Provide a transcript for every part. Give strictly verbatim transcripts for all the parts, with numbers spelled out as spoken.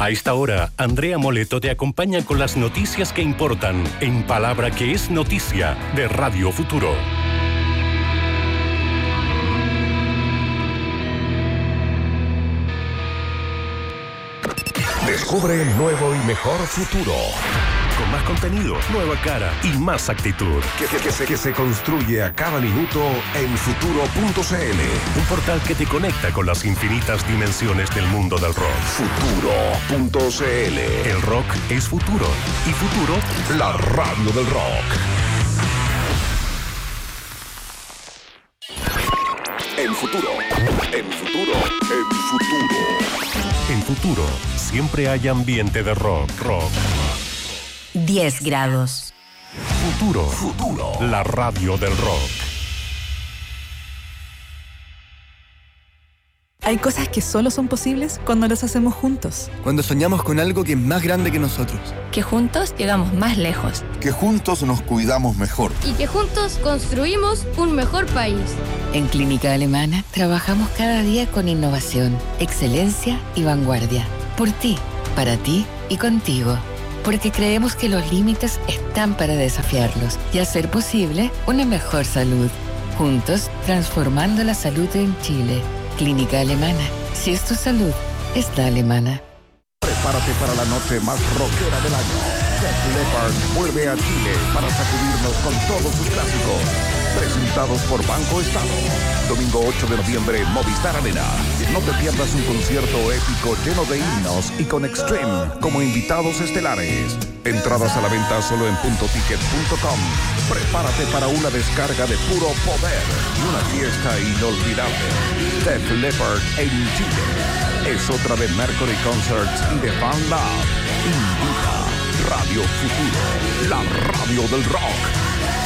A esta hora, Andrea Moleto te acompaña con las noticias que importan en Palabra que es Noticia de Radio Futuro. Descubre el nuevo y mejor futuro. Con más contenido, nueva cara y más actitud. Que, que, que, se, que se construye a cada minuto en futuro punto c l. Un portal que te conecta con las infinitas dimensiones del mundo del rock. futuro punto c l. El rock es futuro. Y futuro, la radio del rock. En futuro. En futuro. En futuro. En futuro, siempre hay ambiente de rock. Rock. diez grados. Futuro. Futuro. La radio del rock. Hay cosas que solo son posibles cuando las hacemos juntos. Cuando soñamos con algo que es más grande que nosotros. Que juntos llegamos más lejos. Que juntos nos cuidamos mejor. Y que juntos construimos un mejor país. En Clínica Alemana trabajamos cada día con innovación, excelencia y vanguardia. Por ti, para ti y contigo. Porque creemos que los límites están para desafiarlos y hacer posible una mejor salud. Juntos, transformando la salud en Chile. Clínica Alemana. Si es tu salud, es la alemana. Prepárate para la noche más rockera del año. Def Leppard vuelve a Chile para sacudirnos con todos sus clásicos. Presentados por Banco Estado. Domingo ocho de noviembre, Movistar Arena. No te pierdas un concierto épico lleno de himnos y con Extreme como invitados estelares. Entradas a la venta solo en punto ticket punto com. Prepárate para una descarga de puro poder y una fiesta inolvidable. Def Leppard en Chile. Es otra de Mercury Concerts y de Fan Lab. Invita Radio Futuro, la radio del rock.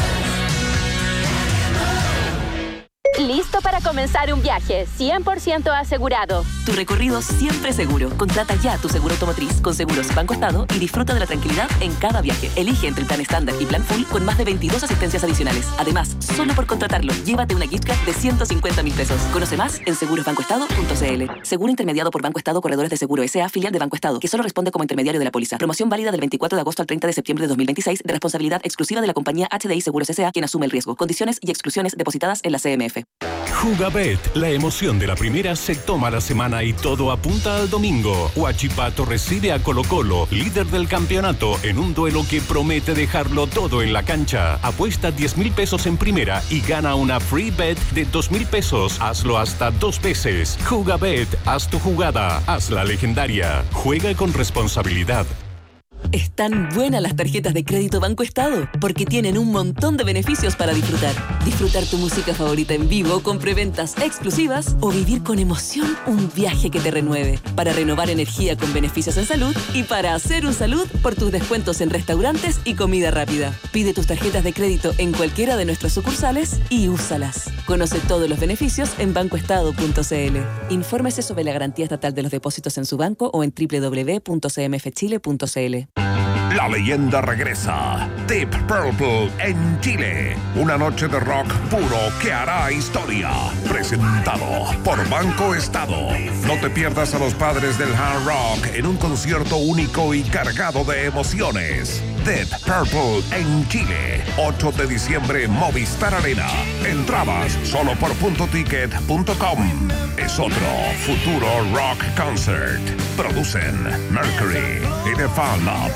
Listo para comenzar un viaje, cien por ciento asegurado. Tu recorrido siempre seguro. Contrata ya tu seguro automotriz con Seguros Banco Estado y disfruta de la tranquilidad en cada viaje. Elige entre el plan estándar y plan full con más de veintidós asistencias adicionales. Además, solo por contratarlo, llévate una gift card de ciento cincuenta mil pesos. Conoce más en seguros banco estado punto c l. Seguro intermediado por Banco Estado Corredores de Seguro S A, filial de Banco Estado, que solo responde como intermediario de la póliza. Promoción válida del veinticuatro de agosto al treinta de septiembre de dos mil veintiséis, de responsabilidad exclusiva de la compañía H D I Seguros S A, quien asume el riesgo. Condiciones y exclusiones depositadas en la C M F. Jugabet, la emoción de la primera se toma la semana y todo apunta al domingo. Huachipato recibe a Colo Colo, líder del campeonato, en un duelo que promete dejarlo todo en la cancha. Apuesta diez mil pesos en primera y gana una free bet de dos mil pesos. Hazlo hasta dos veces. Jugabet, haz tu jugada, haz la legendaria. Juega con responsabilidad. Están buenas las tarjetas de crédito Banco Estado porque tienen un montón de beneficios para disfrutar. Disfrutar tu música favorita en vivo con preventas exclusivas o vivir con emoción un viaje que te renueve. Para renovar energía con beneficios en salud y para hacer un salud por tus descuentos en restaurantes y comida rápida. Pide tus tarjetas de crédito en cualquiera de nuestras sucursales y úsalas. Conoce todos los beneficios en banco estado punto c l. Infórmese sobre la garantía estatal de los depósitos en su banco o en doble u doble u doble u punto c m f chile punto c l. La leyenda regresa. Deep Purple en Chile. Una noche de rock puro que hará historia. Presentado por Banco Estado. No te pierdas a los padres del hard rock en un concierto único y cargado de emociones. Deep Purple en Chile. ocho de diciembre, Movistar Arena. Entradas solo por punto ticket punto com. Es otro futuro rock concert. Producen Mercury y The Fan Lab.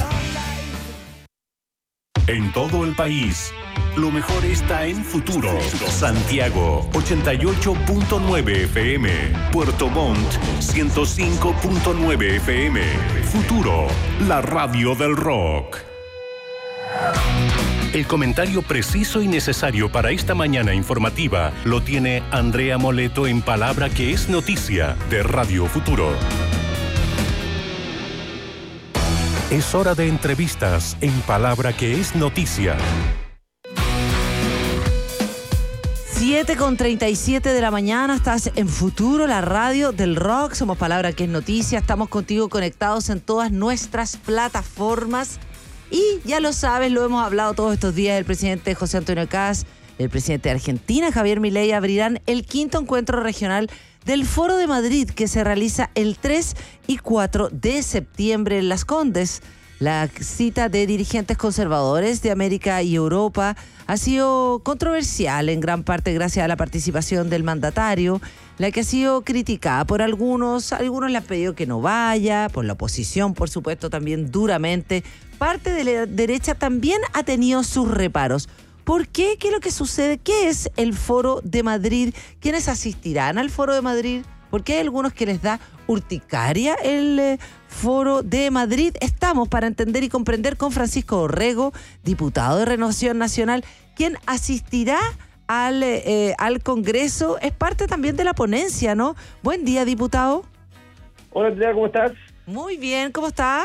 En todo el país, lo mejor está en Futuro. Santiago, ochenta y ocho punto nueve F M. Puerto Montt, ciento cinco punto nueve F M. Futuro, la radio del rock. El comentario preciso y necesario para esta mañana informativa lo tiene Andrea Moleto en Palabra que es Noticia de Radio Futuro. Es hora de entrevistas en Palabra que es Noticia. siete con treinta y siete de la mañana, estás en Futuro, la radio del rock. Somos Palabra que es Noticia. Estamos contigo conectados en todas nuestras plataformas. Y ya lo sabes, lo hemos hablado todos estos días, el presidente José Antonio Kast, el presidente de Argentina, Javier Milei, abrirán el quinto encuentro regional del Foro de Madrid que se realiza el tres y cuatro de septiembre en Las Condes. La cita de dirigentes conservadores de América y Europa ha sido controversial en gran parte gracias a la participación del mandatario, la que ha sido criticada por algunos. Algunos le han pedido que no vaya, por la oposición, por supuesto, también duramente. Parte de la derecha también ha tenido sus reparos. ¿Por qué? ¿Qué es lo que sucede? ¿Qué es el Foro de Madrid? ¿Quiénes asistirán al Foro de Madrid? Porque hay algunos que les da urticaria el eh, Foro de Madrid. Estamos para entender y comprender con Francisco Orrego, diputado de Renovación Nacional, quien asistirá al, eh, al Congreso. Es parte también de la ponencia, ¿no? Buen día, diputado. Hola, Andrea, ¿cómo estás? Muy bien, ¿cómo está?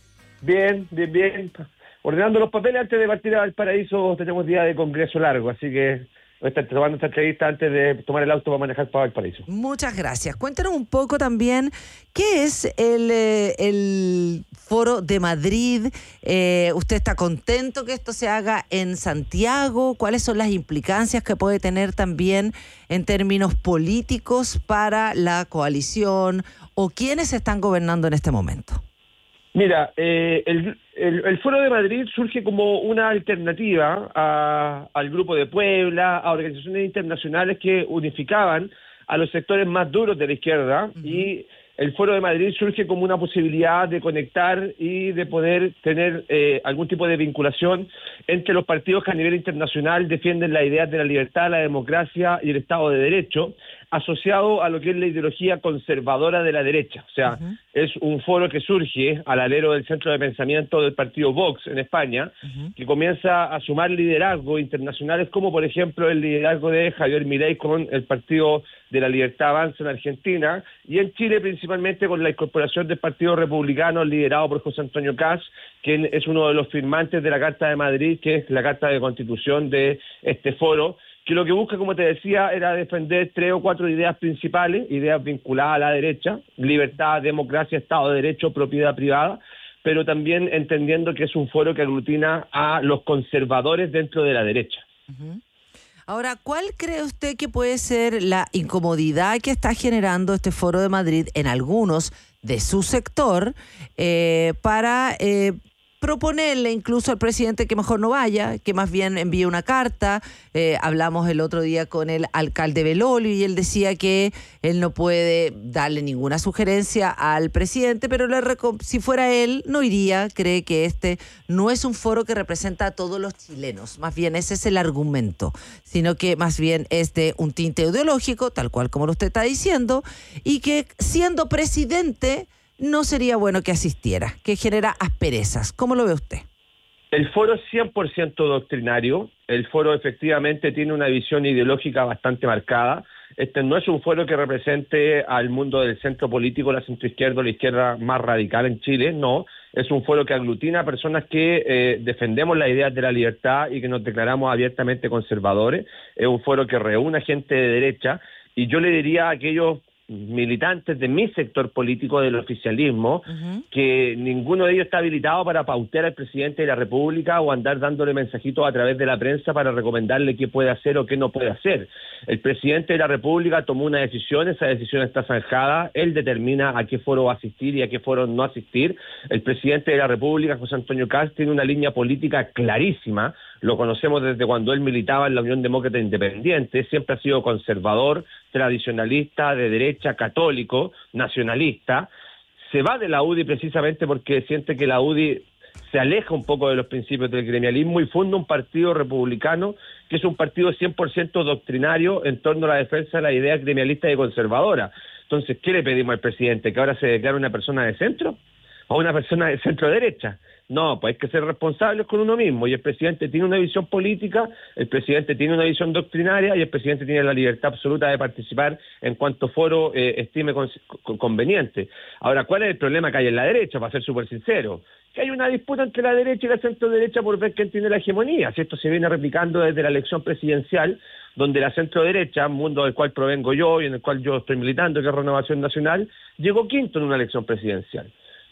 Bien, bien, bien. Ordenando los papeles antes de partir a Valparaíso. Tenemos día de congreso largo, así que voy a estar tomando esta entrevista antes de tomar el auto para manejar para Valparaíso. Muchas gracias. Cuéntanos un poco también qué es el, eh, el Foro de Madrid. Eh, ¿Usted está contento que esto se haga en Santiago? ¿Cuáles son las implicancias que puede tener también en términos políticos para la coalición o quiénes están gobernando en este momento? Mira, eh, el, el, el Foro de Madrid surge como una alternativa a, al Grupo de Puebla, a organizaciones internacionales que unificaban a los sectores más duros de la izquierda, uh-huh. y el Foro de Madrid surge como una posibilidad de conectar y de poder tener eh, algún tipo de vinculación entre los partidos que a nivel internacional defienden las ideas de la libertad, la democracia y el Estado de Derecho, asociado a lo que es la ideología conservadora de la derecha. O sea, uh-huh. es un foro que surge al alero del centro de pensamiento del partido Vox en España, uh-huh. que comienza a sumar liderazgos internacionales, como por ejemplo el liderazgo de Javier Milei con el Partido de la Libertad Avanza en Argentina, y en Chile principalmente con la incorporación del Partido Republicano liderado por José Antonio Kast, quien es uno de los firmantes de la Carta de Madrid, que es la Carta de Constitución de este foro, que lo que busca, como te decía, era defender tres o cuatro ideas principales, ideas vinculadas a la derecha: libertad, democracia, Estado de Derecho, propiedad privada, pero también entendiendo que es un foro que aglutina a los conservadores dentro de la derecha. Uh-huh. Ahora, ¿cuál cree usted que puede ser la incomodidad que está generando este Foro de Madrid en algunos de su sector eh, para eh, proponerle incluso al presidente que mejor no vaya, que más bien envíe una carta? Eh, hablamos el otro día con el alcalde Belolio y él decía que él no puede darle ninguna sugerencia al presidente, pero le reco- si fuera él no iría. Cree que este no es un foro que representa a todos los chilenos, más bien ese es el argumento, sino que más bien es de un tinte ideológico, tal cual como lo usted está diciendo, y que siendo presidente no sería bueno que asistiera, que genera asperezas. ¿Cómo lo ve usted? El foro es cien por ciento doctrinario. El foro efectivamente tiene una visión ideológica bastante marcada. Este no es un foro que represente al mundo del centro político, la centroizquierda o la izquierda más radical en Chile, no. Es un foro que aglutina a personas que eh, defendemos las ideas de la libertad y que nos declaramos abiertamente conservadores. Es un foro que reúne a gente de derecha, y yo le diría a aquellos militantes de mi sector político, del oficialismo, uh-huh. que ninguno de ellos está habilitado para pautear al presidente de la República o andar dándole mensajitos a través de la prensa para recomendarle qué puede hacer o qué no puede hacer. El presidente de la República tomó una decisión, esa decisión está zanjada, él determina a qué foro va a asistir y a qué foro no asistir. El presidente de la República, José Antonio Kast, tiene una línea política clarísima. Lo conocemos desde cuando él militaba en la Unión Demócrata Independiente. Siempre ha sido conservador, tradicionalista, de derecha, católico, nacionalista. Se va de la U D I precisamente porque siente que la U D I se aleja un poco de los principios del gremialismo y funda un partido republicano que es un partido cien por ciento doctrinario en torno a la defensa de la idea gremialista y conservadora. Entonces, ¿qué le pedimos al presidente? ¿Que ahora se declare una persona de centro o una persona de centro derecha? No, pues hay que ser responsables con uno mismo, y el presidente tiene una visión política, el presidente tiene una visión doctrinaria y el presidente tiene la libertad absoluta de participar en cuanto foro eh, estime con, con, conveniente. Ahora, ¿cuál es el problema que hay en la derecha? Para ser súper sincero, que hay una disputa entre la derecha y la centro derecha por ver quién tiene la hegemonía. Si esto se viene replicando desde la elección presidencial, donde la centro derecha, mundo del cual provengo yo y en el cual yo estoy militando, que es Renovación Nacional, llegó quinto en una elección presidencial.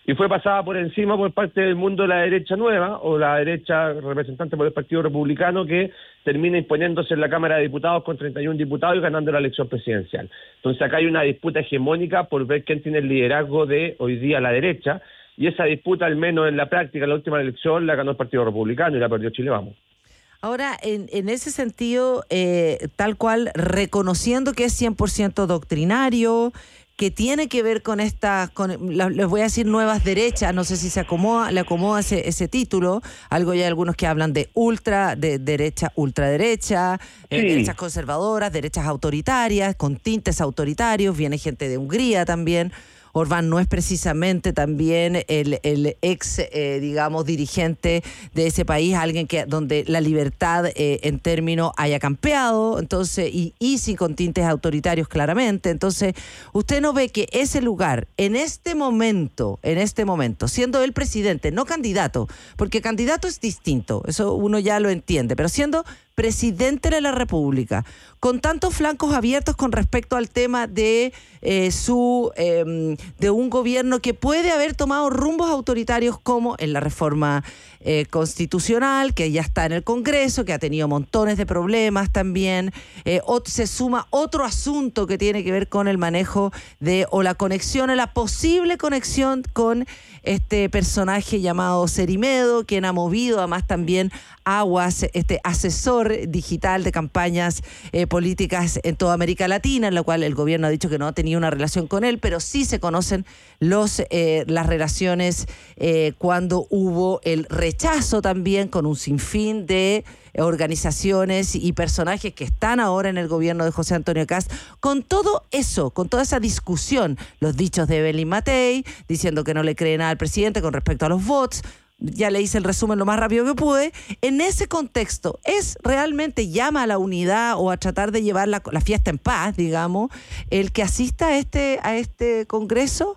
y fue pasada por encima por parte del mundo de la derecha nueva, o la derecha representante por el Partido Republicano, que termina imponiéndose en la Cámara de Diputados con treinta y uno diputados y ganando la elección presidencial. Entonces acá hay una disputa hegemónica por ver quién tiene el liderazgo de hoy día la derecha, y esa disputa, al menos en la práctica, en la última elección, la ganó el Partido Republicano y la perdió Chile Vamos. Ahora, en, en ese sentido, eh, tal cual, reconociendo que es cien por ciento doctrinario, que tiene que ver con esta, con, la, les voy a decir nuevas derechas, no sé si se acomoda, le acomoda ese, ese título, algo ya hay algunos que hablan de ultra, de derecha, ultraderecha, sí. eh, derechas conservadoras, derechas autoritarias, con tintes autoritarios, viene gente de Hungría también. Orbán no es precisamente también el, el ex, eh, digamos, dirigente de ese país, alguien que donde la libertad eh, en términos haya campeado, entonces, y, y sí con tintes autoritarios claramente. Entonces, usted no ve que ese lugar, en este momento, en este momento, siendo el presidente, no candidato, porque candidato es distinto, eso uno ya lo entiende, pero siendo presidente de la República, con tantos flancos abiertos con respecto al tema de eh, su eh, de un gobierno que puede haber tomado rumbos autoritarios, como en la reforma eh, constitucional, que ya está en el Congreso, que ha tenido montones de problemas también. Eh, se suma otro asunto que tiene que ver con el manejo de, o la conexión, o la posible conexión con este personaje llamado Cerimedo, quien ha movido además también aguas, este asesor digital de campañas eh, políticas en toda América Latina, en la cual el gobierno ha dicho que no tenía una relación con él, pero sí se conocen los eh, las relaciones eh, cuando hubo el rechazo también con un sinfín de organizaciones y personajes que están ahora en el gobierno de José Antonio Kast. Con todo eso, con toda esa discusión, los dichos de Evelyn Matei, diciendo que no le cree nada al presidente con respecto a los bots, ya le hice el resumen lo más rápido que pude. En ese contexto, ¿es realmente llama a la unidad o a tratar de llevar la, la fiesta en paz, digamos, el que asista a este, a este congreso?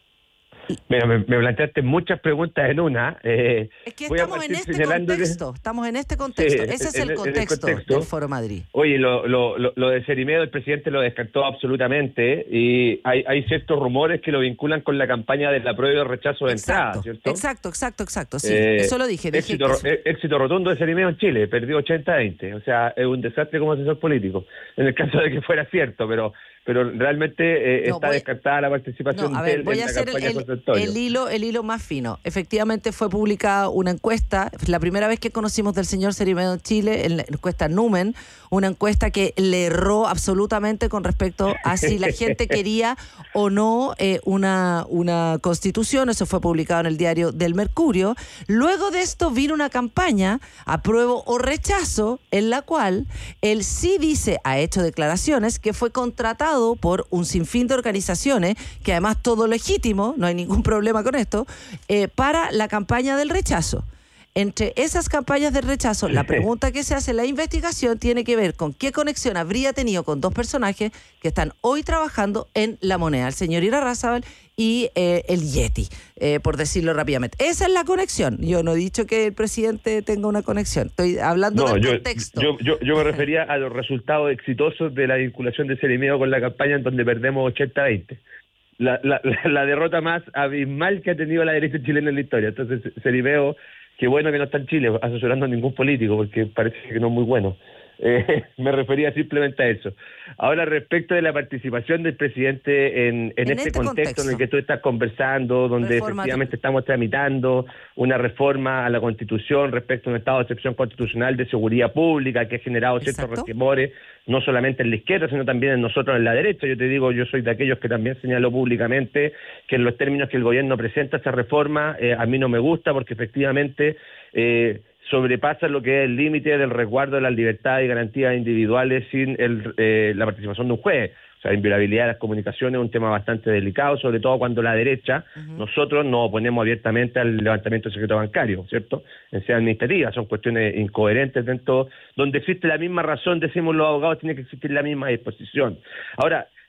Mira, me, me planteaste muchas preguntas en una. Eh, es que estamos en este contexto, que... estamos en este contexto. Sí, Ese es en, el, contexto el contexto del Foro Madrid. Oye, lo, lo, lo, lo de Cerimedo, el presidente lo descartó absolutamente, y hay, hay ciertos rumores que lo vinculan con la campaña del apruebo y el rechazo de exacto, entrada, ¿cierto? Exacto, exacto, exacto, sí, eh, eso lo dije. dije éxito, que... éxito rotundo de Cerimedo en Chile, perdió ochenta a veinte, o sea, es un desastre como asesor político, en el caso de que fuera cierto, pero... pero realmente eh, no, está voy, descartada la participación no, a ver, de él voy en a la hacer campaña el, José Antonio. El hilo, el hilo más fino. Efectivamente fue publicada una encuesta, la primera vez que conocimos del señor Cerimedo en Chile, en la encuesta Numen, una encuesta que le erró absolutamente con respecto a si la gente quería o no eh, una, una constitución. Eso fue publicado en el diario del Mercurio. Luego de esto vino una campaña, apruebo o rechazo, en la cual él sí dice, ha hecho declaraciones, que fue contratado por un sinfín de organizaciones, que además todo legítimo, no hay ningún problema con esto, eh, para la campaña del rechazo. Entre esas campañas de rechazo, la pregunta que se hace en la investigación tiene que ver con qué conexión habría tenido con dos personajes que están hoy trabajando en La Moneda, el señor Irarrázaval y eh, el Yeti, eh, por decirlo rápidamente. Esa es la conexión. Yo no he dicho que el presidente tenga una conexión, estoy hablando no, del yo, contexto. Yo, yo, yo me refería a los resultados exitosos de la vinculación de Cerimedo con la campaña, en donde perdemos ochenta a veinte. La, la, la, la derrota más abismal que ha tenido la derecha chilena en la historia. Entonces, Cerimedo, qué bueno que no está en Chile asesorando a ningún político, porque parece que no es muy bueno. Eh, me refería simplemente a eso. Ahora, respecto de la participación del presidente en, en, en este, este contexto, contexto en el que tú estás conversando, donde reforma efectivamente estamos tramitando una reforma a la Constitución respecto a un estado de excepción constitucional de seguridad pública que ha generado ciertos resquemores, no solamente en la izquierda, sino también en nosotros en la derecha. Yo te digo, yo soy de aquellos que también señaló públicamente que en los términos que el gobierno presenta esta reforma, eh, a mí no me gusta, porque efectivamente eh, sobrepasa lo que es el límite del resguardo de las libertades y garantías individuales sin el, eh, la participación de un juez. O sea, la inviolabilidad de las comunicaciones es un tema bastante delicado, sobre todo cuando la derecha, uh-huh. nosotros nos oponemos abiertamente al levantamiento del secreto bancario, ¿cierto? En sede administrativa, son cuestiones incoherentes dentro, donde existe la misma razón, decimos los abogados, tiene que existir la misma disposición. Ahora,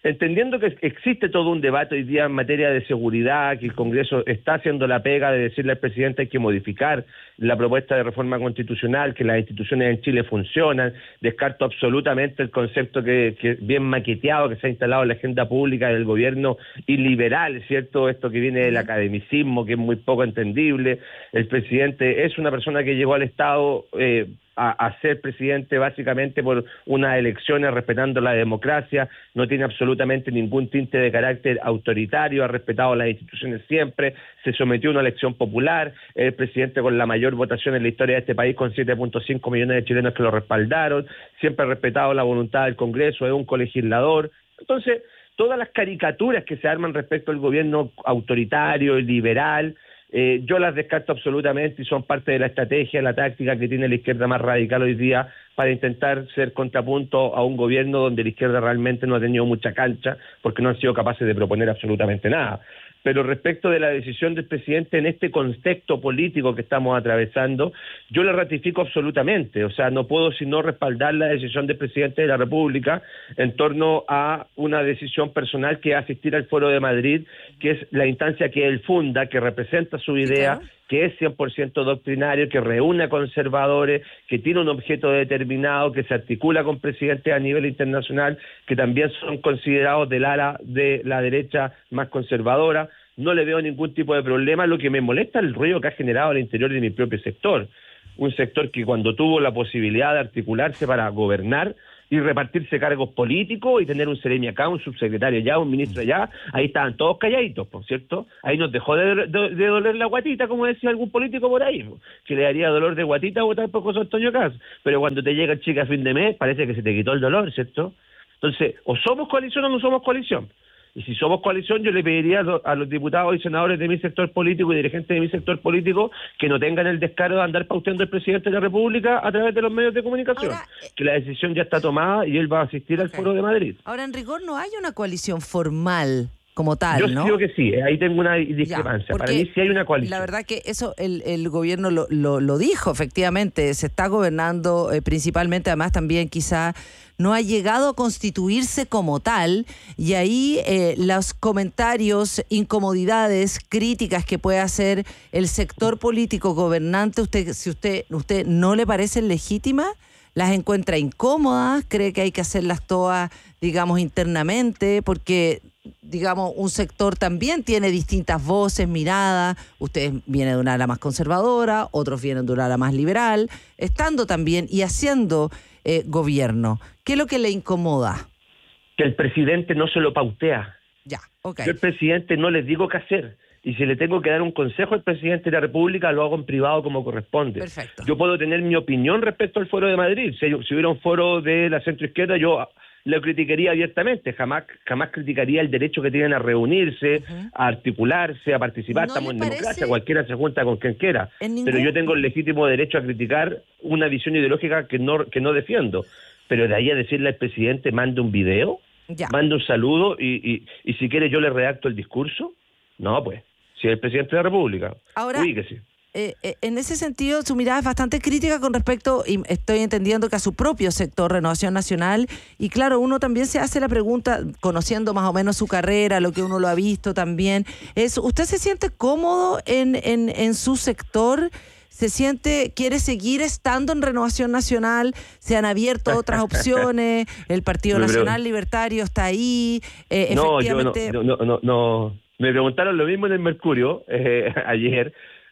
entendiendo que existe todo un debate hoy día en materia de seguridad, que el Congreso está haciendo la pega de decirle al presidente hay que modificar la propuesta de reforma constitucional, que las instituciones en Chile funcionan, descarto absolutamente el concepto que, que bien maqueteado que se ha instalado en la agenda pública del gobierno iliberal, ¿cierto? Esto que viene del academicismo, que es muy poco entendible. El presidente es una persona que llegó al Estado eh, A, a ser presidente básicamente por unas elecciones respetando la democracia, no tiene absolutamente ningún tinte de carácter autoritario, ha respetado las instituciones siempre, se sometió a una elección popular, es el presidente con la mayor votación en la historia de este país, con siete punto cinco millones de chilenos que lo respaldaron, siempre ha respetado la voluntad del Congreso, es un colegislador. Entonces, todas las caricaturas que se arman respecto al gobierno autoritario y liberal, Eh, yo las descarto absolutamente y son parte de la estrategia, la táctica que tiene la izquierda más radical hoy día para intentar ser contrapunto a un gobierno donde la izquierda realmente no ha tenido mucha cancha porque no han sido capaces de proponer absolutamente nada. Pero respecto de la decisión del presidente en este contexto político que estamos atravesando, yo la ratifico absolutamente. O sea, no puedo sino respaldar la decisión del presidente de la República en torno a una decisión personal que es asistir al Foro de Madrid, que es la instancia que él funda, que representa su idea, que es cien por ciento doctrinario, que reúne a conservadores, que tiene un objeto determinado, que se articula con presidentes a nivel internacional, que también son considerados del ala de la derecha más conservadora. No le veo ningún tipo de problema. Lo que me molesta es el ruido que ha generado al interior de mi propio sector. Un sector que cuando tuvo la posibilidad de articularse para gobernar y repartirse cargos políticos y tener un seremi acá, un subsecretario allá, un ministro allá, ahí estaban todos calladitos, ¿por cierto? Ahí nos dejó de, de, de doler la guatita, como decía algún político por ahí, ¿no? Que le daría dolor de guatita votar por José Antonio Kast. Pero cuando te llega el chica a fin de mes, parece que se te quitó el dolor, ¿cierto? Entonces, o somos coalición o no somos coalición. Y si somos coalición, yo le pediría a los diputados y senadores de mi sector político y dirigentes de mi sector político que no tengan el descaro de andar pauteando al presidente de la República a través de los medios de comunicación. Ahora, que la decisión ya está tomada y él va a asistir okay. al Foro de Madrid. Ahora, en rigor, no hay una coalición formal como tal, yo ¿no? Yo creo que sí, ahí tengo una discrepancia. Ya, para mí sí hay una coalición. La verdad que eso el, el gobierno lo, lo, lo dijo, efectivamente, se está gobernando eh, principalmente, además también quizá no ha llegado a constituirse como tal, y ahí eh, los comentarios, incomodidades, críticas que puede hacer el sector político gobernante, usted si usted, usted no le parecen legítimas, las encuentra incómodas, cree que hay que hacerlas todas, digamos, internamente, porque digamos, un sector también tiene distintas voces, miradas, usted viene de una ala más conservadora, otros vienen de una ala más liberal, estando también y haciendo eh, gobierno. ¿Qué es lo que le incomoda? Que el presidente no se lo pautea. Ya, ok. Yo al presidente no les digo qué hacer. Y si le tengo que dar un consejo al presidente de la República, lo hago en privado como corresponde. Perfecto. Yo puedo tener mi opinión respecto al Foro de Madrid. Si, si hubiera un foro de la centroizquierda, yo lo criticaría abiertamente, jamás jamás criticaría el derecho que tienen a reunirse, uh-huh. a articularse, a participar, ¿no estamos en parece? democracia, cualquiera se junta con quien quiera, ningún... pero yo tengo el legítimo derecho a criticar una visión ideológica que no que no defiendo, pero de ahí a decirle al presidente, mande un video, ya. mande un saludo y, y, y si quiere yo le redacto el discurso, no pues, si es el presidente de la República, ahora ubíquese. Eh, eh, en ese sentido, su mirada es bastante crítica con respecto, y estoy entendiendo que a su propio sector, Renovación Nacional, y claro, uno también se hace la pregunta, conociendo más o menos su carrera, lo que uno lo ha visto también, es, ¿usted se siente cómodo en, en, en su sector? ¿Se siente, quiere seguir estando en Renovación Nacional? ¿Se han abierto otras opciones? ¿El Partido Nacional Libertario está ahí? Eh, no, efectivamente... yo no, no, no, no, me preguntaron lo mismo en el Mercurio eh, ayer.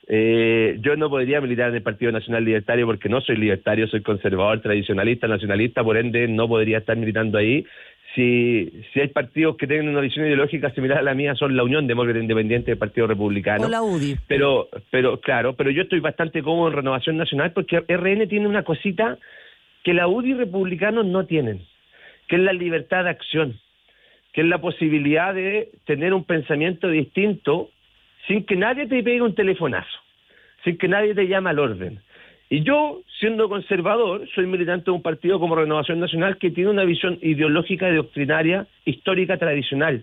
Eh, yo no podría militar en el Partido Nacional Libertario porque no soy libertario, soy conservador, tradicionalista, nacionalista, por ende no podría estar militando ahí. Si, si hay partidos que tienen una visión ideológica similar a la mía, son la Unión Demócrata Independiente del Partido Republicano. O la U D I. Pero, pero claro, pero yo estoy bastante cómodo en Renovación Nacional porque R N tiene una cosita que la U D I y republicanos no tienen, que es la libertad de acción, que es la posibilidad de tener un pensamiento distinto sin que nadie te pegue un telefonazo, sin que nadie te llame al orden. Y yo, siendo conservador, soy militante de un partido como Renovación Nacional que tiene una visión ideológica y doctrinaria, histórica, tradicional,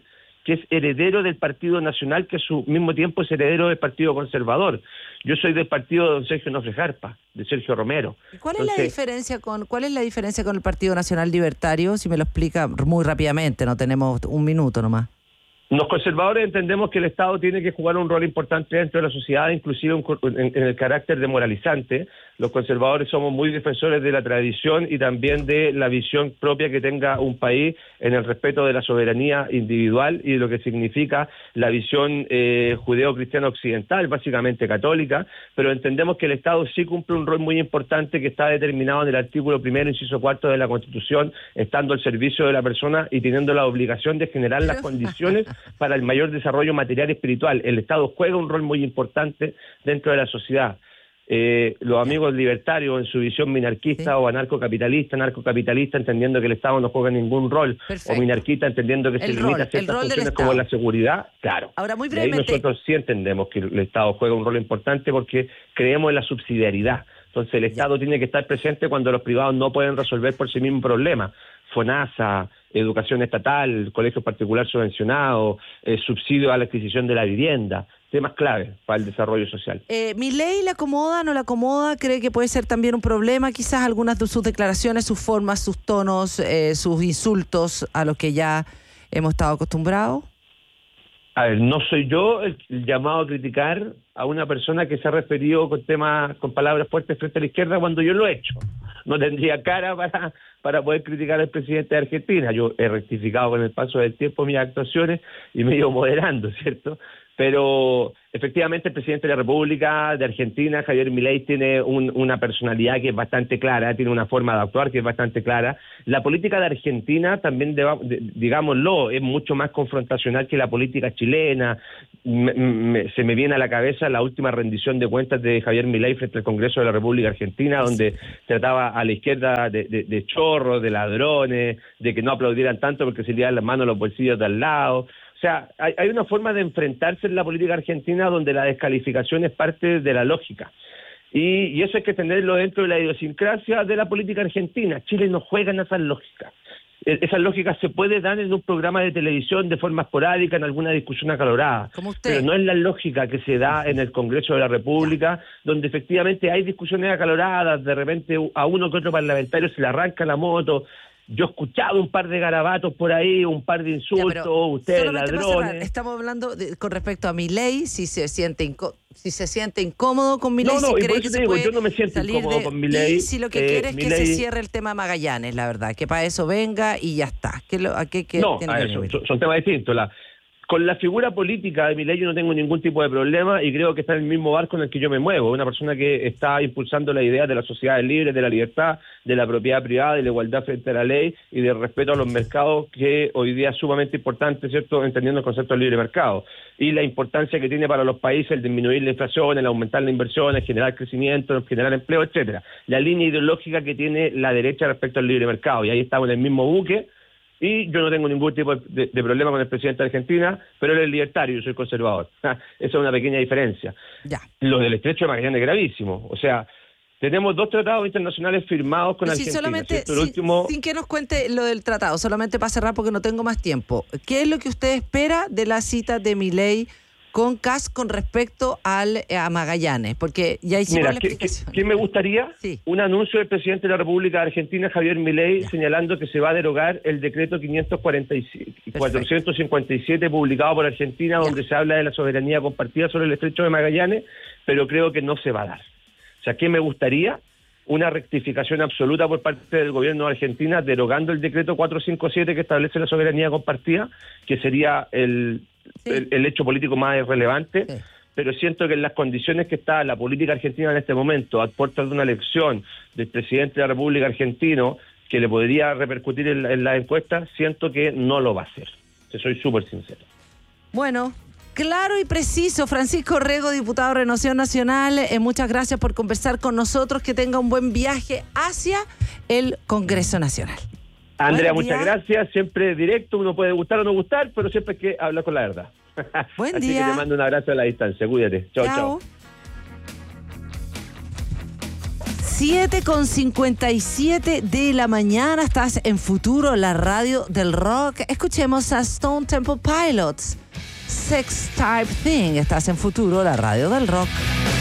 que es heredero del Partido Nacional, que a su mismo tiempo es heredero del Partido Conservador. Yo soy del partido de don Sergio Nofre Jarpa, de Sergio Romero. ¿Y cuál Entonces, es la diferencia con cuál es la diferencia con el Partido Nacional Libertario? Si me lo explica muy rápidamente, no tenemos un minuto nomás. Los conservadores entendemos que el Estado tiene que jugar un rol importante dentro de la sociedad, inclusive en, en, en el carácter de moralizante. Los conservadores somos muy defensores de la tradición y también de la visión propia que tenga un país en el respeto de la soberanía individual y de lo que significa la visión eh, judeo-cristiana occidental, básicamente católica, pero entendemos que el Estado sí cumple un rol muy importante que está determinado en el artículo primero, inciso cuarto de la Constitución, estando al servicio de la persona y teniendo la obligación de generar las condiciones para el mayor desarrollo material y espiritual. El Estado juega un rol muy importante dentro de la sociedad. Eh, los amigos libertarios en su visión minarquista, sí, o anarcocapitalista, narcocapitalista, entendiendo que el Estado no juega ningún rol, perfecto, o minarquista, entendiendo que el se rol, limita a ciertas funciones como la seguridad, claro. Ahora, muy brevemente, y ahí nosotros sí entendemos que el Estado juega un rol importante porque creemos en la subsidiariedad. Entonces el Estado ya tiene que estar presente cuando los privados no pueden resolver por sí mismos problemas. FONASA, educación estatal, colegios particulares subvencionados, eh, subsidio a la adquisición de la vivienda, temas claves para el desarrollo social. Eh, ¿Milei le acomoda, no le acomoda? ¿Cree que puede ser también un problema? Quizás algunas de sus declaraciones, sus formas, sus tonos, eh, sus insultos a los que ya hemos estado acostumbrados. A ver, no soy yo el, el llamado a criticar a una persona que se ha referido con temas, con palabras fuertes frente a la izquierda cuando yo lo he hecho. No tendría cara para, para poder criticar al presidente de Argentina. Yo he rectificado con el paso del tiempo mis actuaciones y me he ido moderando, ¿cierto? Pero efectivamente el presidente de la República de Argentina, Javier Milei, tiene un, una personalidad que es bastante clara, tiene una forma de actuar que es bastante clara. La política de Argentina también, de, de, digámoslo, es mucho más confrontacional que la política chilena. Me, me, se me viene a la cabeza la última rendición de cuentas de Javier Milei frente al Congreso de la República Argentina, donde trataba a la izquierda de, de, de chorros, de ladrones, de que no aplaudieran tanto porque se le dan las manos a los bolsillos de al lado. O sea, hay, hay una forma de enfrentarse en la política argentina donde la descalificación es parte de la lógica. Y, y eso hay que tenerlo dentro de la idiosincrasia de la política argentina. Chile no juega en esas lógicas. Esa lógica se puede dar en un programa de televisión de forma esporádica, en alguna discusión acalorada, pero no es la lógica que se da en el Congreso de la República, donde efectivamente hay discusiones acaloradas, de repente a uno que otro parlamentario se le arranca la moto. Yo he escuchado un par de garabatos por ahí, un par de insultos, ya, ustedes ladrones. Estamos hablando de, con respecto a Milei, si se siente inco si se siente incómodo con Milei, no, no, si y cree por eso que te se digo, puede yo no me siento incómodo de, con Milei. Y si lo que eh, quiere es Milei, que se cierre el tema Magallanes, la verdad, que para eso venga y ya está. ¿Qué lo, a qué, qué no, tiene a que eso, venir? son, son temas distintos. La, con la figura política de Milei yo no tengo ningún tipo de problema y creo que está en el mismo barco en el que yo me muevo. Una persona que está impulsando la idea de las sociedades libres, de la libertad, de la propiedad privada, de la igualdad frente a la ley y del respeto a los mercados, que hoy día es sumamente importante, ¿cierto?, entendiendo el concepto del libre mercado. Y la importancia que tiene para los países el disminuir la inflación, el aumentar la inversión, el generar crecimiento, el generar empleo, etcétera. La línea ideológica que tiene la derecha respecto al libre mercado. Y ahí estamos en el mismo buque. Y yo no tengo ningún tipo de, de problema con el presidente de Argentina, pero él es libertario, yo soy conservador. Esa es una pequeña diferencia. Ya. Lo del estrecho de Magallanes es gravísimo. O sea, tenemos dos tratados internacionales firmados con pero Argentina. Si solamente, el sin, último... sin que nos cuente lo del tratado, solamente para cerrar porque no tengo más tiempo. ¿Qué es lo que usted espera de la cita de Milei con Kast con respecto al a Magallanes? Porque ya hicimos Mira, la ¿qué, explicación. ¿qué me gustaría? Sí. Un anuncio del presidente de la República de Argentina, Javier Milei, ya, señalando que se va a derogar el decreto quinientos cuarenta y siete, cuatrocientos cincuenta y siete publicado por Argentina, ya, donde se habla de la soberanía compartida sobre el estrecho de Magallanes, pero creo que no se va a dar. O sea, ¿qué me gustaría? Una rectificación absoluta por parte del gobierno de Argentina, derogando el decreto cuatrocientos cincuenta y siete que establece la soberanía compartida, que sería el, sí, el, el hecho político más relevante, sí, pero siento que en las condiciones que está la política argentina en este momento, a puertas de una elección del presidente de la República argentino, que le podría repercutir en la, en la encuesta, siento que no lo va a hacer. Te soy súper sincero. Bueno, claro y preciso, Francisco Rego, diputado de Renovación Nacional, eh, muchas gracias por conversar con nosotros, que tenga un buen viaje hacia el Congreso Nacional. Andrea, muchas gracias, siempre directo, uno puede gustar o no gustar, pero siempre hay que hablar con la verdad. Buen Así día. que te mando un abrazo a la distancia, cuídate, chao, chao. Chao. siete con cincuenta y siete de la mañana, estás en Futuro, la radio del rock. Escuchemos a Stone Temple Pilots, Sex Type Thing. Estás en Futuro, la radio del rock.